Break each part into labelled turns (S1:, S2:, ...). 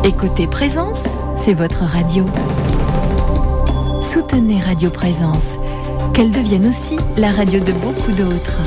S1: Écoutez Présence, c'est votre radio. Soutenez Radio Présence, qu'elle devienne aussi la radio de beaucoup d'autres.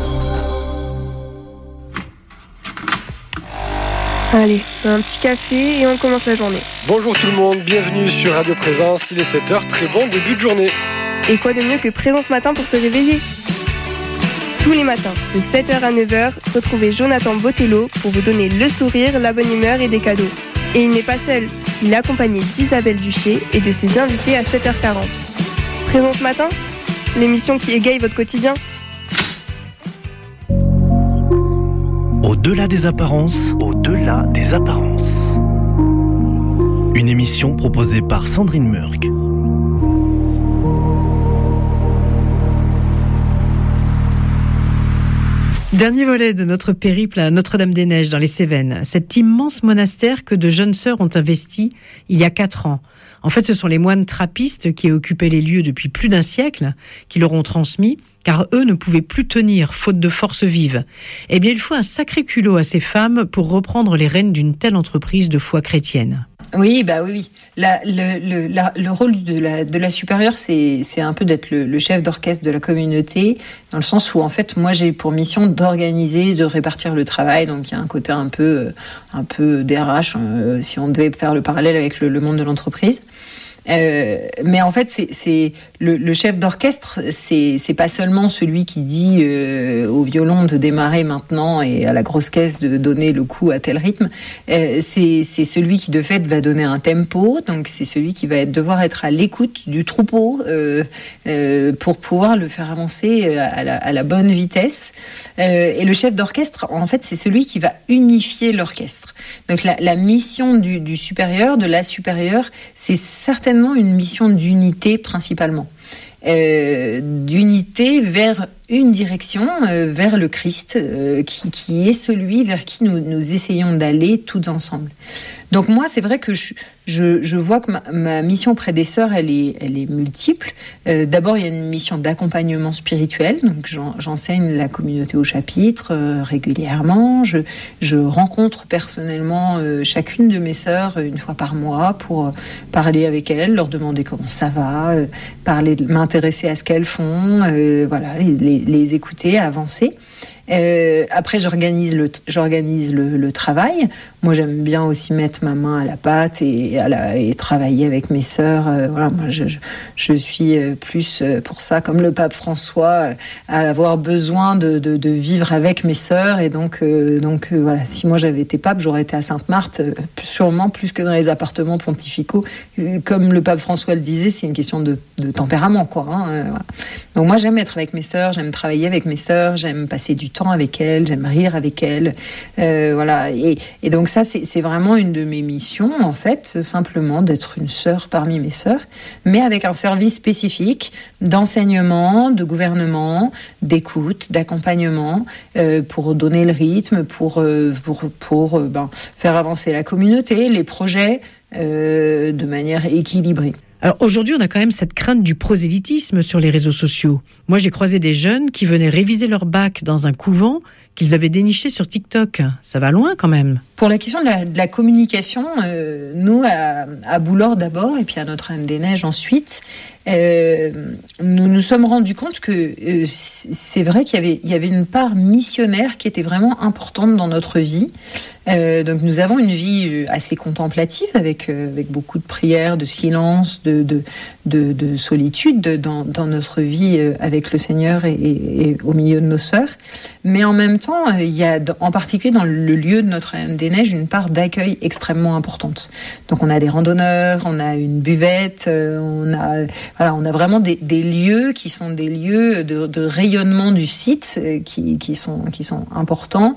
S2: Allez, un petit café et on commence la journée.
S3: Bonjour tout le monde, bienvenue sur Radio Présence, il est 7h, très bon début de journée.
S2: Et quoi de mieux que Présence Matin pour se réveiller ? Tous les matins, de 7h à 9h, retrouvez Jonathan Botello pour vous donner le sourire, la bonne humeur et des cadeaux. Et il n'est pas seul, il est accompagné d'Isabelle Duché et de ses invités à 7h40. Présence Matin, l'émission qui égaye votre quotidien.
S4: Au-delà des apparences. Au-delà des apparences. Une émission proposée par Sandrine Murk.
S5: Dernier volet de notre périple à Notre-Dame-des-Neiges dans les Cévennes. Cet immense monastère que de jeunes sœurs ont investi il y a 4 ans. En fait, ce sont les moines trappistes qui occupaient les lieux depuis plus d'un siècle, qui leur ont transmis, car eux ne pouvaient plus tenir, faute de force vive. Eh bien, il faut un sacré culot à ces femmes pour reprendre les rênes d'une telle entreprise de foi chrétienne.
S6: Oui. Le rôle de la supérieure, c'est un peu d'être le chef d'orchestre de la communauté, dans le sens où, en fait, moi, j'ai pour mission d'organiser, de répartir le travail. Donc, il y a un côté un peu DRH, si on devait faire le parallèle avec le monde de l'entreprise. Mais en fait, c'est le chef d'orchestre, c'est pas seulement celui qui dit au violon de démarrer maintenant et à la grosse caisse de donner le coup à tel rythme. C'est celui qui de fait va donner un tempo. Donc c'est celui qui va devoir être à l'écoute du troupeau pour pouvoir le faire avancer à la bonne vitesse. Et le chef d'orchestre, en fait, c'est celui qui va unifier l'orchestre. Donc la mission du supérieur, de la supérieure, c'est certainement une mission d'unité principalement. D'unité vers une direction, vers le Christ, qui est celui vers qui nous essayons d'aller tous ensemble. Donc moi, c'est vrai que je vois que ma mission auprès des sœurs, elle est multiple. D'abord, il y a une mission d'accompagnement spirituel. Donc j'enseigne la communauté au chapitre régulièrement. Je rencontre personnellement chacune de mes sœurs une fois par mois pour parler avec elles, leur demander comment ça va, m'intéresser à ce qu'elles font, les écouter, avancer. Après, j'organise le travail. Moi, j'aime bien aussi mettre ma main à la pâte et travailler avec mes sœurs. Moi, je suis plus pour ça, comme le pape François, à avoir besoin de vivre avec mes sœurs. Et donc, si moi j'avais été pape, j'aurais été à Sainte-Marthe, sûrement plus que dans les appartements pontificaux. Comme le pape François le disait, c'est une question de tempérament, quoi. Voilà. Donc moi, j'aime être avec mes sœurs, j'aime travailler avec mes sœurs, j'aime passer du temps avec elles, j'aime rire avec elles. Et donc ça, c'est vraiment une de mes missions, en fait, simplement d'être une sœur parmi mes sœurs, mais avec un service spécifique d'enseignement, de gouvernement, d'écoute, d'accompagnement, pour donner le rythme, pour faire avancer la communauté, les projets, de manière équilibrée.
S5: Alors aujourd'hui, on a quand même cette crainte du prosélytisme sur les réseaux sociaux. Moi, j'ai croisé des jeunes qui venaient réviser leur bac dans un couvent qu'ils avaient déniché sur TikTok. Ça va loin quand même.
S6: Pour la question de la communication, nous, à Boulord d'abord, et puis à Notre-Dame-des-Neiges ensuite, nous nous sommes rendus compte que c'est vrai qu'il y avait une part missionnaire qui était vraiment importante dans notre vie. Donc nous avons une vie assez contemplative avec beaucoup de prières, de silence, de solitude dans notre vie avec le Seigneur et au milieu de nos sœurs. Mais en même temps, il y a en particulier dans le lieu de Notre-Dame-des-Neiges une part d'accueil extrêmement importante. Donc on a des randonneurs, on a une buvette, on a vraiment des lieux qui sont des lieux de rayonnement du site qui sont importants.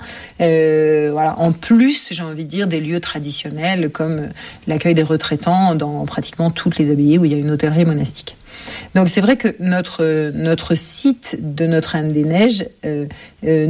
S6: En plus, j'ai envie de dire, des lieux traditionnels comme l'accueil des retraitants dans pratiquement toutes les abbayes où il y a une hôtellerie monastique. Donc c'est vrai que notre site de Notre-Dame-des-Neiges